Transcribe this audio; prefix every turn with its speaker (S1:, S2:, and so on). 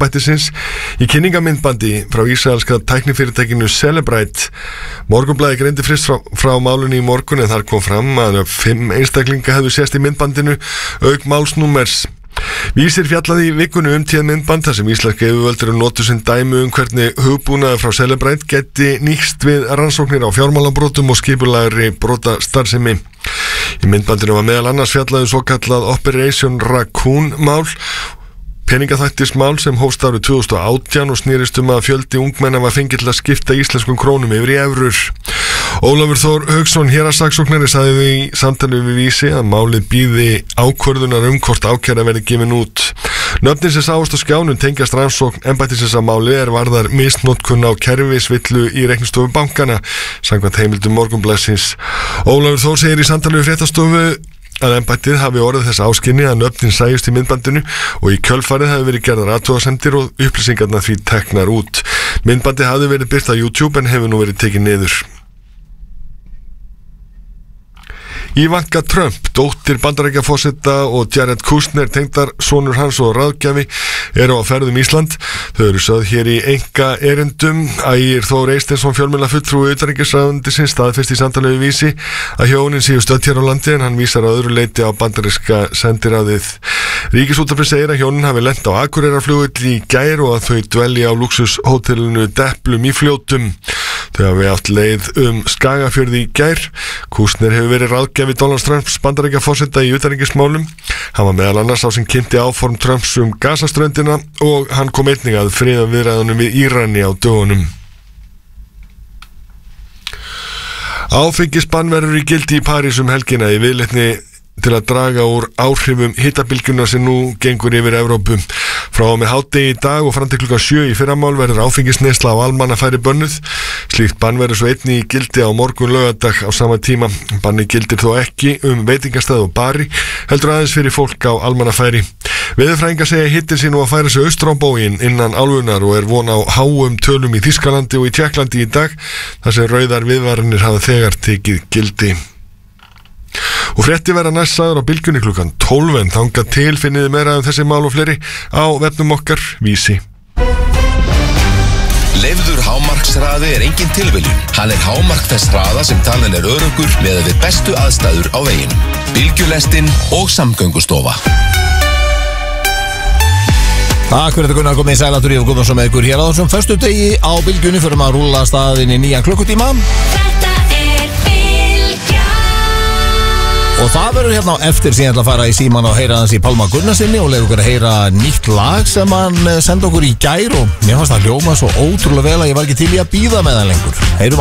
S1: embættisins í kynningamyndbandi frá ísraelska tæknifyrirtækinu Celebrite. Morgunblaðið greindi fyrst frá málunni í morgun en þar kom fram að 5 einstaklinga hefðu sést í myndbandinu auk málsnúmers. Vísir fjallaði í vikunni tíð myndband þar sem íslenska yfirvöld notu sem dæmi hvernig hugbúnaður frá Celebrite geti nýst við rannsóknir á fjármálabrotum og skipulagri brotastarfsemi. Í myndbandinu var meðal annars fjallaði svokallað Operation Raccoon mál, peningaþvættismál sem hófst árið 2018 og snýrist að fjöldi ungmenna var fengið til að skipta íslenskum krónum yfir í evrur. Ólafur Þór Hauksson héraðssaksóknari sagði í samtali við Vísi að málið bíði ákvörðunar hvort ákæra verði gefin út. Nöfnin sem sáust á skjánum tengjast rannsókn embættisins að máli varðar misnotkun á kerfisvillu í reiknistofu bankana, samkvæmt heimildum Morgunblaðsins. Ólafur Þór segir í samtali við fréttastofu að embættið hafi orðið þess áskynni að nöfnin sæjust í myndbandinu og í kjölfarið hafi verið gerðar athugasemdir og upplýsingarnar því teknar út. Myndbandi hafi verið birt á YouTube en hefur nú verið tekið niður. Ivanka Trump, dóttir Bandaríkjaforseta og Jared Kushner, tengdarsonur hans og ráðgjafi, eru á ferðum Ísland. Þau eru sögð hér í enga erindum. Ægir Þór Eysteinsson, fjölmiðlafulltrúi utanríkisráðuneytisins, staðfesti í samtali við Vísi að hjónin séu stödd hér á landi en hann vísar að öðru leyti á bandaríska sendiráðið. Ríkisútvarpið segir að hjónin hafi lent á Akureyrarflugvelli í gær og að þau dvelji á lúxushótelinu Deplum í Fljótum. Þau hafi átt leið Skagafjörð í gær. Kushner hefur verið ráðgjafi Donald Trumps Bandaríkjaforseta í utanríkismálum. Hann var meðal annars sem kynnti áform Trumps Gazaströndina og hann kom einnig að friðarviðræðunum við Írani á dögunum. Áfengisbann verður í gildi í París helgina í viðleitni til að draga úr áhrifum hitabylgjunnar sem nú gengur yfir Evrópu. Frá og með hádegi í dag og fram til klukkan 7 í fyrramál verður áfengisneysla á almannafæri bönnuð. Slíkt bann verður svo einnig í gildi á morgun laugardag á sama tíma. Banni gildir þó ekki veitingastað og bari, heldur aðeins fyrir fólk á almannafæri. Veðurfræðingar segja hittir sig nú að færa sig austur á bóginn innan álfunnar og er von á háum tölum í Þýskalandi og í Tékklandi í dag, þar sem rauðar viðvaranir hafa þegar tekið gildi. Og frétti verða næst sagður á bylgjunni klukkan 12 en þangað til finniði meira þessi mál og fleiri á vefnum okkar Vísi.
S2: Leyfður hámarkshraði er engin tilviljun. Hann er hámark þess hraða sem talin er öruggur með við bestu aðstæður á veginum. Bylgjulestin og Samgöngustofa.
S3: Takk fyrir þetta Gunnar, komið í sælatur og komum svo með ykkur hér á þessum föstudegi á bylgjunni fyrir að rúlla staðinn í 9 klukkutíma. Og það verður hérna á eftir síðan að fara í síman og heyra hans í Pálma Gunnarsinni og leiða okkur að heyra nýtt lag sem hann senda okkur í gær og mér fannst það hljóma svo ótrúlega vel að ég var ekki til í að bíða með það lengur. Heyrum